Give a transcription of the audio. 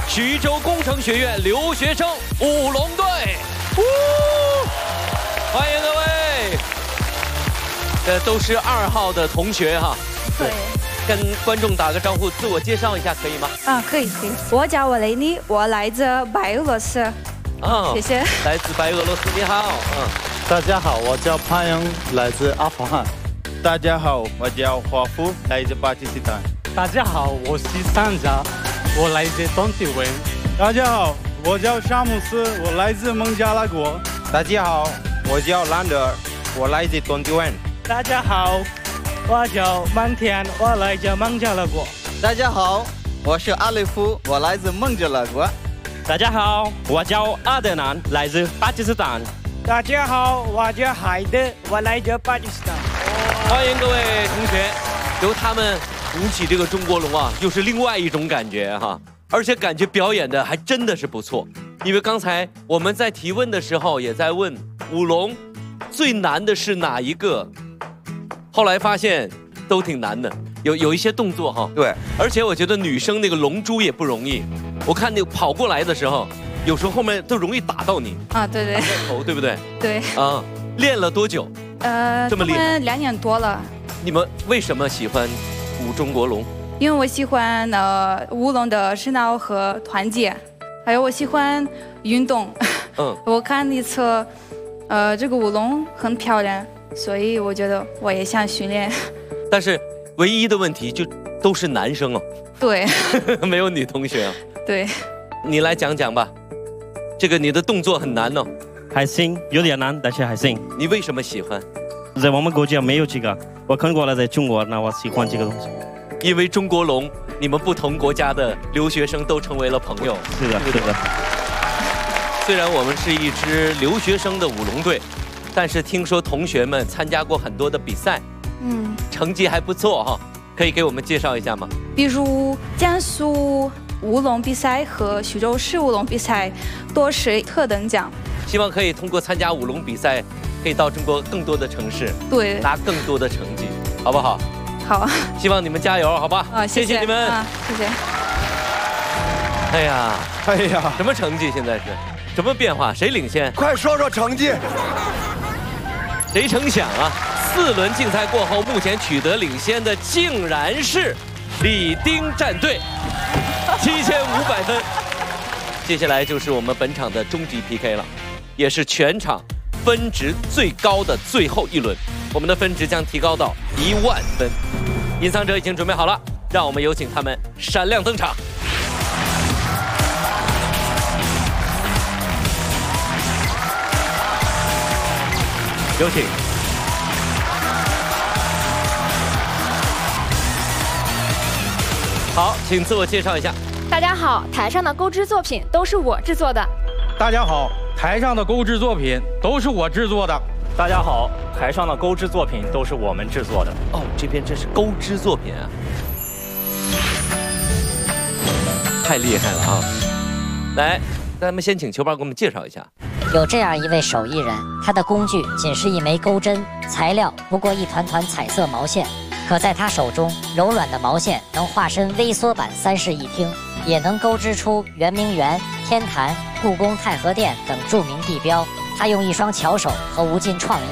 徐州工程学院留学生舞龙队，欢迎各位。这都是2号的同学哈。 对。 跟观众打个招呼，自我介绍一下可以吗？ 可以。我叫维雷妮，我来自白俄罗斯。谢谢。 来自白俄罗斯，你好。 大家好，我叫潘阳，来自阿富汗。 大家好，我叫华夫，来自巴基斯坦。 大家好，我是三家，我来自东帝汶。 大家好，我叫沙姆斯，我来自孟加拉国。 大家好，我叫兰德尔，我来自东帝汶。 大家好，我叫曼田，我来自孟加拉国。 大家好，我是阿里夫，我来自孟加拉国。 大家好，我叫阿德南，来自巴基斯坦。 大家好，我叫海德，我来自巴基斯坦。 欢迎各位同学，由他们舞起这个中国龙啊，又是另外一种感觉哈，而且感觉表演的还真的是不错。因为刚才我们在提问的时候也在问舞龙最难的是哪一个，后来发现都挺难的，有一些动作哈。 对， 而且我觉得女生那个龙珠也不容易，我看那个跑过来的时候，有时候后面都容易打到你对， 头对不对？ 对。 练了多久？这么厉害 ？2年多了。 你们为什么喜欢舞中国龙？ 因为我喜欢舞龙的热闹和团结，还有我喜欢运动。我看一次，这个舞龙很漂亮，所以我觉得我也想训练。 但是唯一的问题就都是男生哦。 对。 没有女同学啊。 对。 你来讲讲吧，这个你的动作很难哦。 还行，有点难，但是还行。 你为什么喜欢？ 在我们国家没有这个，我看过了，在中国，那我喜欢这个东西。 因为中国龙，你们不同国家的留学生都成为了朋友。 是的，是的。 虽然我们是一支留学生的舞龙队，但是听说同学们参加过很多的比赛，成绩还不错哈，可以给我们介绍一下吗？ 比如江苏舞龙比赛和徐州市舞龙比赛都是特等奖。 希望可以通过参加舞龙比赛，可以到中国更多的城市， 对， 拿更多的成绩，好不好？ 好。 希望你们加油，好吧？ 谢谢你们。 谢谢。 哎呀，什么成绩？现在是什么变化？谁领先？ 快说说成绩。 谁成想啊，4轮竞赛过后，目前取得领先的竟然是李丁战队，7500分。接下来就是我们本场的终极 PK 了，也是全场分值最高的最后一轮，我们的分值将提高到10000分。隐藏者已经准备好了，让我们有请他们闪亮登场。有请。好，请自我介绍一下。 大家好，台上的钩织作品都是我制作的。 大家好，台上的钩织作品都是我制作的。 大家好，台上的钩织作品都是我们制作的。 哦，这边这是钩织作品啊，太厉害了啊！来，咱们先请球爸给我们介绍一下。 有这样一位手艺人，他的工具仅是一枚钩针，材料不过一团团彩色毛线，可在他手中，柔软的毛线能化身微缩版3室一厅，也能钩织出圆明园、天坛、故宫太和殿等著名地标。他用一双巧手和无尽创意，